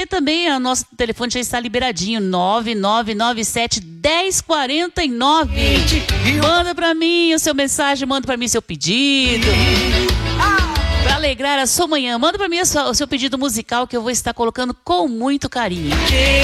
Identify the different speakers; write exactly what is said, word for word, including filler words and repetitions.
Speaker 1: você também, o nosso telefone já está liberadinho, nove nove nove sete, dez quarenta e nove. Manda pra mim a sua mensagem, manda pra mim seu pedido. Pra alegrar a sua manhã, manda pra mim o seu pedido musical que eu vou estar colocando com muito carinho.